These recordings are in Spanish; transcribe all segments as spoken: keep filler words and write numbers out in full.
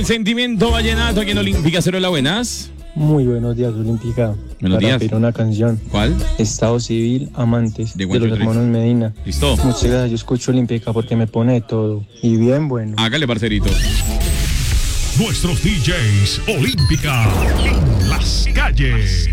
el sentimiento vallenato aquí en Olímpica. Cero, la buenas. Muy buenos días, Olímpica. Buenos Para días. pedir una canción. ¿Cuál? Estado Civil, Amantes, De de, los Guacho hermanos Medina. Listo. Muchas gracias, yo escucho Olímpica porque me pone de todo. Y bien bueno. Hágale, parcerito. Nuestros D Js Olímpica en las calles.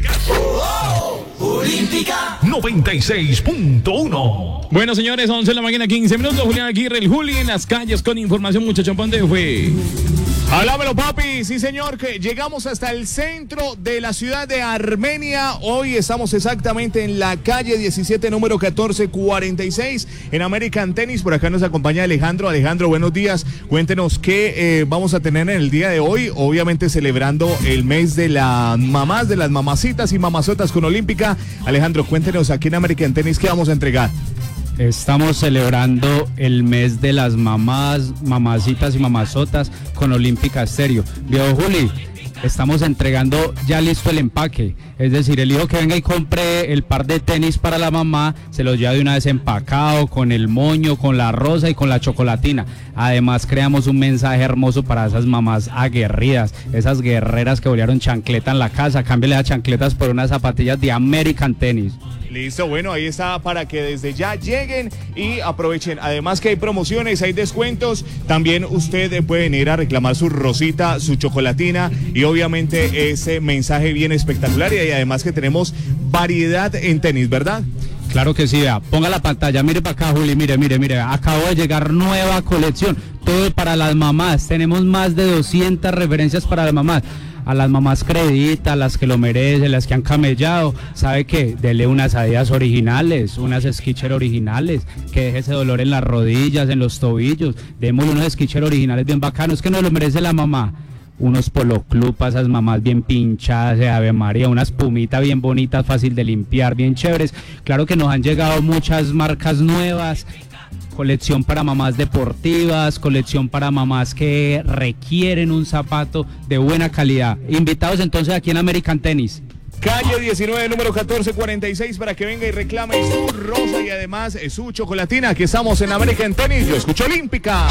Olímpica noventa y seis punto uno. Bueno, señores, once de la mañana, quince minutos. Julián Aguirre, el Juli en las calles con información, muchachón. ¿Dónde fue? Háblamelo, papi. Sí, señor, que llegamos hasta el centro de la ciudad de Armenia. Hoy estamos exactamente en la calle diecisiete, número catorce cuarenta y seis, en American Tennis. Por acá nos acompaña Alejandro. Alejandro, buenos días. Cuéntenos qué eh, vamos a tener en el día de hoy. Obviamente celebrando el mes de las mamás, de las mamacitas y mamazotas con Olímpica. Alejandro, cuéntenos aquí en American Tennis qué vamos a entregar. Estamos celebrando el mes de las mamás, mamacitas y mamazotas con Olímpica Estéreo. Viejo Juli, estamos entregando ya listo el empaque. Es decir, el hijo que venga y compre el par de tenis para la mamá, se los lleva de una vez empacado, con el moño, con la rosa y con la chocolatina. Además, creamos un mensaje hermoso para esas mamás aguerridas, esas guerreras que volaron chancleta en la casa. Cámbiale las chancletas por unas zapatillas de American Tennis. Listo, bueno, ahí está para que desde ya lleguen y aprovechen. Además que hay promociones, hay descuentos. También usted puede venir a reclamar su rosita, su chocolatina y obviamente ese mensaje bien espectacular. Y además que tenemos variedad en tenis, ¿verdad? Claro que sí, vea, ponga la pantalla, mire para acá, Juli, mire, mire, mire, acabo de llegar nueva colección, todo para las mamás, tenemos más de doscientas referencias para las mamás. A las mamás creditas, las que lo merecen, las que han camellado, ¿sabe qué? Dele unas Adidas originales, unas Skechers originales, que deje ese dolor en las rodillas, en los tobillos, démosle unos Skechers originales bien bacanos, que no lo merece la mamá. Unos Polo Club para esas mamás bien pinchadas, de Ave María, unas pumitas bien bonitas, fácil de limpiar, bien chéveres. Claro que nos han llegado muchas marcas nuevas. Colección para mamás deportivas, colección para mamás que requieren un zapato de buena calidad. Invitados entonces aquí en American Tennis. Calle diecinueve, número catorce cuarenta y seis, para que venga y reclame su rosa y además su chocolatina. Aquí estamos en American Tennis. Yo escucho Olímpica.